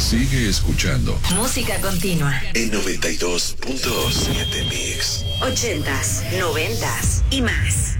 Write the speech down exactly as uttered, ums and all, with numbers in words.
Sigue escuchando Música Continua en noventa y dos punto siete Mix. Ochentas, noventas y más.